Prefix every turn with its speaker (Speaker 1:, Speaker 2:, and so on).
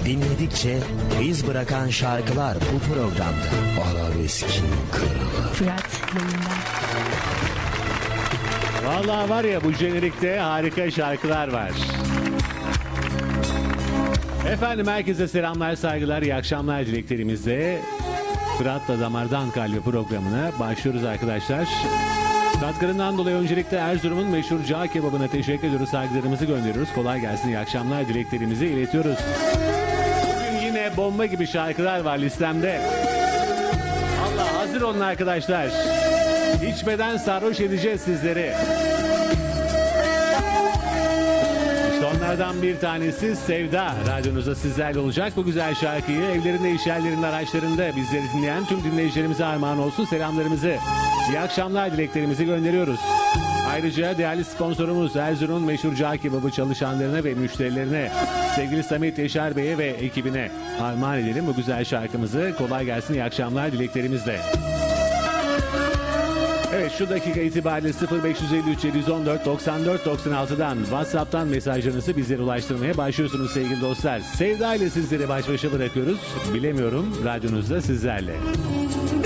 Speaker 1: Dinledikçe iz bırakan şarkılar bu programda. Arabeskin kralı.
Speaker 2: Fırat yayında.
Speaker 3: Vallahi var ya, bu jenerikte harika şarkılar var. Efendim herkese selamlar, saygılar, iyi akşamlar dileklerimizle Fırat'la Damardan Kalbe programına başlıyoruz arkadaşlar. Katkılarından dolayı öncelikle Erzurum'un meşhur cağ kebabına teşekkür ediyoruz, saygılarımızı gönderiyoruz. Kolay gelsin, iyi akşamlar dileklerimizi iletiyoruz. Bugün yine bomba gibi şarkılar var listemde. Allah, hazır olun arkadaşlar. İçmeden sarhoş edeceğiz sizleri. İşte onlardan bir tanesi Sevda. Radyonuzda sizlerle olacak. Bu güzel şarkıyı evlerinde, iş yerlerinde, araçlarında bizleri dinleyen tüm dinleyicilerimize armağan olsun. Selamlarımızı, iyi akşamlar dileklerimizi gönderiyoruz. Ayrıca değerli sponsorumuz Erzurum'un meşhur cağ kebabı çalışanlarına ve müşterilerine, sevgili Samet Yaşar Bey'e ve ekibine armağan edelim bu güzel şarkımızı. Kolay gelsin, iyi akşamlar dileklerimizle. Evet, şu dakika itibariyle 0553 714 94 96'dan WhatsApp'tan mesajlarınızı bizlere ulaştırmaya başlıyorsunuz sevgili dostlar. Sevda ile sizleri baş başa bırakıyoruz. Bilemiyorum, radyonuzda sizlerle.